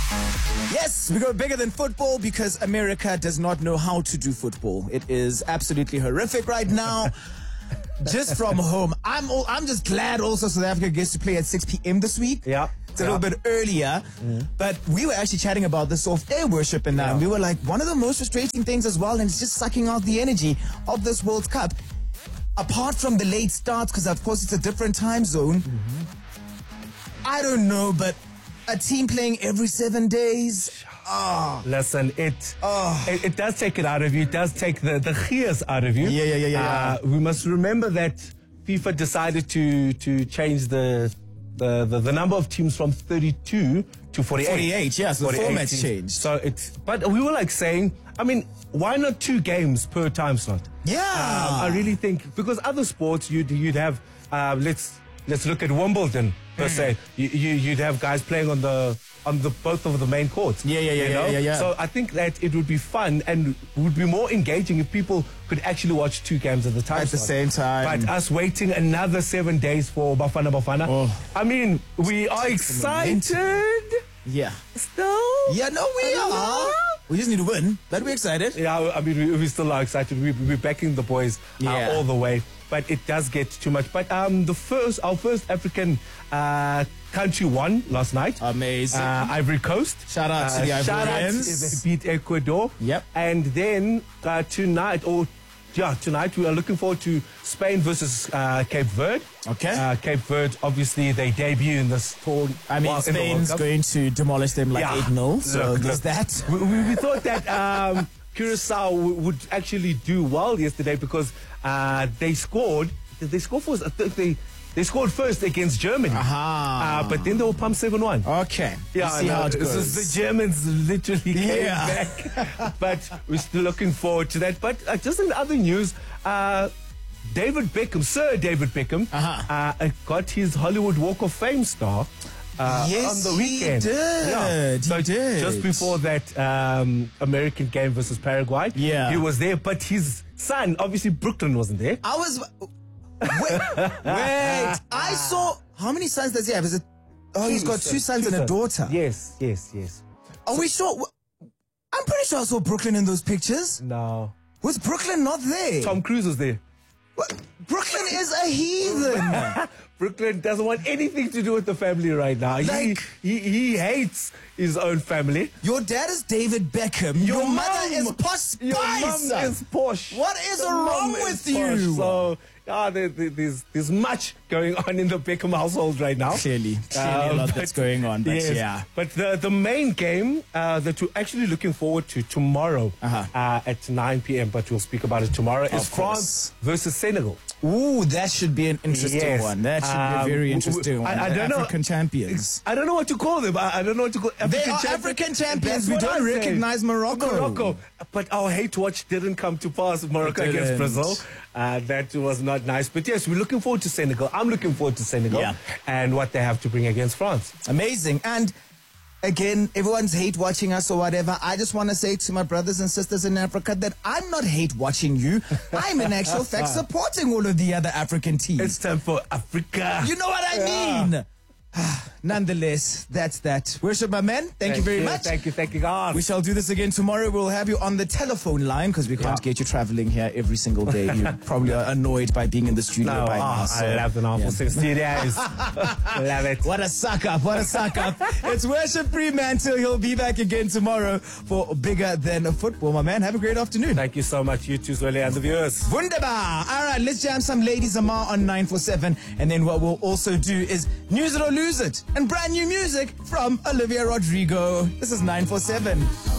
Yes, we go bigger than football because America does not know how to do football. It is absolutely horrific right now. Just from home. I'm just glad also South Africa gets to play at 6 p.m. this week. Yeah. It's a little bit earlier. But we were actually chatting about this off-air worship, and we were like, one of the most frustrating things as well, and it's just sucking out the energy of this World Cup. Apart from the late starts, because of course it's a different time zone. I don't know, but a team playing every 7 days. Listen, it does take it out of you. It does take the gears out of you. Yeah. We must remember that FIFA decided to change the number of teams from 32 to 48. 48, yeah, so the format's teams. changed. So but we were like saying, I mean, why not 2 games per time slot? Yeah. I really think, because other sports you'd have, let's look at Wimbledon per se. You'd have guys playing on both of the main courts. Yeah. So I think that it would be fun and would be more engaging if people could actually watch 2 games at the time. At the same time. But us waiting another 7 days for Bafana. I mean, we are excited. Yeah. Still? Yeah, no, we are. We just need to win, but we're excited. Yeah, I mean, we still are excited. We're backing the boys all the way. But it does get too much. But our first African country won last night. Amazing. Ivory Coast. Shout out to the Ivorians. They beat Ecuador. Yep. And then tonight we are looking forward to Spain versus Cape Verde. Okay. Cape Verde, obviously, they debut in this tournament. I mean, Spain's going to demolish them like 8-0. So there's that. We thought that Curacao would actually do well yesterday because they scored. They scored first against Germany. But then they were pumped 7-1. Okay. Yeah, see how it goes. So the Germans literally came back. But we're still looking forward to that. But just in other news, Sir David Beckham, got his Hollywood Walk of Fame star. Yes, on the weekend. He did. He did. Just before that American game versus Paraguay, he was there. But his son, obviously Brooklyn, wasn't there. Wait. I saw. How many sons does he have? Is it? Oh, he's got 2 sons and a daughter. Yes. Are we sure? I'm pretty sure I saw Brooklyn in those pictures. No. Was Brooklyn not there? Tom Cruise was there. What? Brooklyn is a heathen. Brooklyn doesn't want anything to do with the family right now. He hates his own family. Your dad is David Beckham. Your mother is Posh Spice. Your mom is posh. What is wrong with you? So there's much going on in the Beckham household right now. Clearly a lot that's going on. But yeah. But the main game that we're actually looking forward to tomorrow at 9 p.m. But we'll speak about it tomorrow is France versus Senegal. Ooh, that should be an interesting one. That should be a very interesting one. I don't know. African champions. I don't know what to call them. I don't know what to call them. They are African champions. We don't recognize Morocco. But our hate watch didn't come to pass. Morocco against Brazil. That was not nice. But yes, we're looking forward to Senegal. I'm looking forward to Senegal and what they have to bring against France. Amazing. And again, everyone's hate watching us or whatever. I just want to say to my brothers and sisters in Africa that I'm not hate watching you. I'm in actual fact supporting all of the other African teams. It's time for Africa. You know what I mean? Nonetheless, that's that. Worship, my man. Thank you very much. Thank you, God. We shall do this again tomorrow. We'll have you on the telephone line because we can't get you traveling here every single day. You probably are annoyed by being in the studio by now. So, I love the Norfolk studios. Love it. What a suck up. It's Worship Fremantle. He'll be back again tomorrow for Bigger Than Football. My man, have a great afternoon. Thank you so much, you too, Zweli, and the viewers. Wunderbar. All right, let's jam some Ladies Amar on 947. And then what we'll also do is News It or Lose It and brand new music from Olivia Rodrigo. This is 947.